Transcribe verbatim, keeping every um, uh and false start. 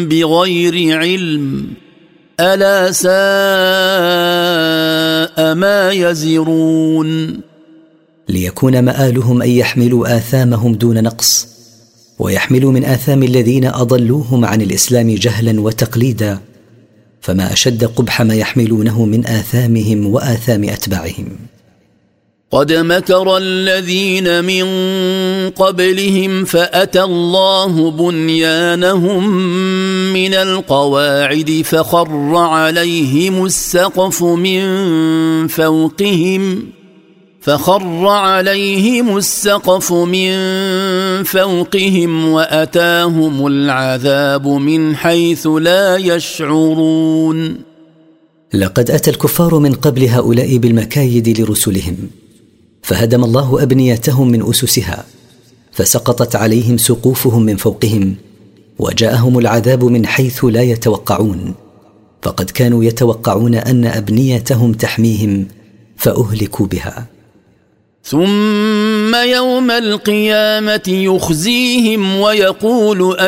بغير علم ألا ساء ما يزرون. ليكون مآلهم أن يحملوا آثامهم دون نقص، ويحملوا من آثام الذين أضلوهم عن الإسلام جهلا وتقليدا، فما أشد قبح ما يحملونه من آثامهم وآثام أتباعهم. قد مكر الذين من قبلهم فأتى الله بنيانهم من القواعد فخر عليهم السقف من فوقهم فخر عليهم السقف من فوقهم وأتاهم العذاب من حيث لا يشعرون. لقد أتى الكفار من قبل هؤلاء بالمكايد لرسلهم، فهدم الله أبنيتهم من أسسها، فسقطت عليهم سقوفهم من فوقهم، وجاءهم العذاب من حيث لا يتوقعون، فقد كانوا يتوقعون أن أبنيتهم تحميهم فأهلكوا بها. ثم يوم القيامة يخزيهم ويقول